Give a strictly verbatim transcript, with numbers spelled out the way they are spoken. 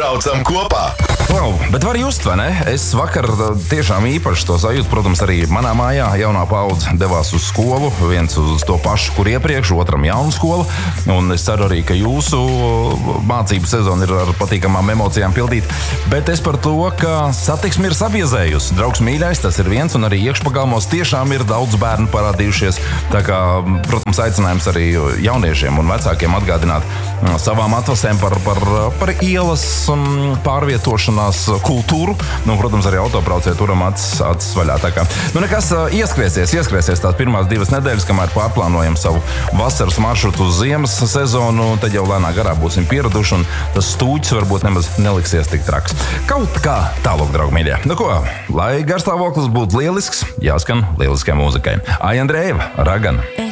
braucam kopā. Wow, bet var just, vai ne? Es vakar tiešām īpaši to sajūtu. Protams, arī manā mājā jaunā paudze devās uz skolu. Viens uz to pašu, kur iepriekš, otram jaunu skolu. Un es ceru arī, ka jūsu mācību sezona ir ar patīkamām emocijām pildīta. Bet es par to, ka satiksme ir sabiezējusi. Draugs mīļais, tas ir viens, un arī iekšpagalmos tiešām ir daudz bērnu parādījušies. Tā kā, protams, aicinājums arī jauniešiem un vecākiem atgādināt savām atvasēm par, par, par ielas pārvietošanu kultūru. Nu, protams, arī autobraucēji turam acis, acis vaļā. Tā kā, nu, nekas ieskriesies, ieskriesies tās pirmās divas nedēļas, kamēr pārplānojam savu vasaras maršrutu uz ziemas sezonu, tad jau lēnā garā būsim pieraduši, un tas stūķis varbūt nemaz neliksies tik traks. Kaut kā tālāk, draugi mīļie. Nu ko, lai garstāvoklis būtu lielisks, jāskan lieliskai mūzikai. Ai Andrejeva, Ragana.